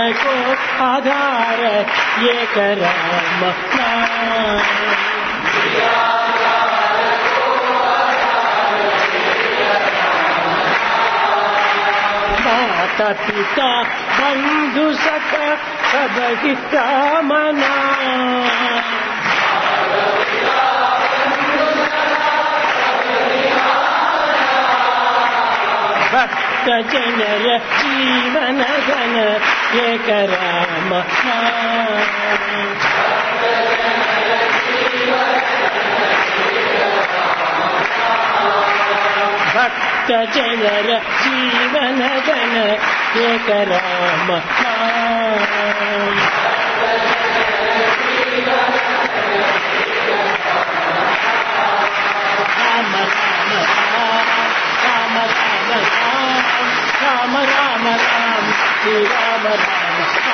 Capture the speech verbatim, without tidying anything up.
को आधार एक राम माता पिता बंधु सखा सब ही कामना भक्त जनर जीवन गण एक राम भक्त जनर जीवन गण एक राम राम राम राम राम राम राम राम राम श्री राम राम